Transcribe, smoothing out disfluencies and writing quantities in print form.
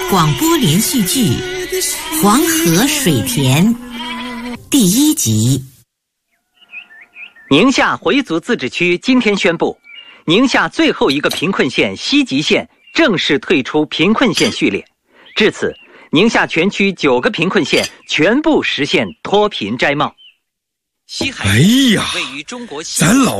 广播连续剧《黄河水田》第1集。 宁夏回族自治区今天宣布，宁夏最后一个贫困县西吉县正式退出贫困县序列。至此，宁夏全区9个贫困县全部实现脱贫摘帽。 哎呀，咱老